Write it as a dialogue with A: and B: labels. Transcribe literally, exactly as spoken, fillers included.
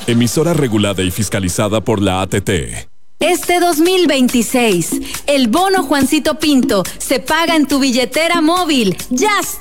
A: Emisora regulada y fiscalizada por la A T T.
B: Este dos mil veintiséis, el bono Juancito Pinto se paga en tu billetera móvil. ¡Ya está!